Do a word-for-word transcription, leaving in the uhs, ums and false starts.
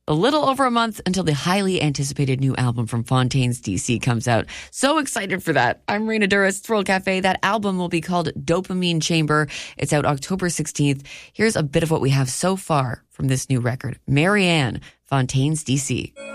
a little over a month until the highly anticipated new album from Fontaines D C comes out. So excited for that. I'm Reina Duras, Thrill Cafe. That album will be called Dopamine Chamber. It's out October sixteenth. Here's a bit of what we have so far from this new record. Marianne, Fontaines D C.